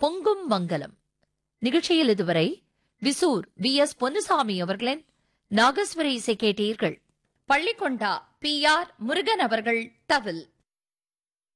பொங்கும் மங்கலம். நிகழ்ச்சியில் இதுவரை விசூர் V.S. பொன்னுசாமி அவர்களின் நாகஸ்வர இசை கேட்டீர்கள். பள்ளிக்கொண்டா P.R. முருகன் அவர்கள் தவில்.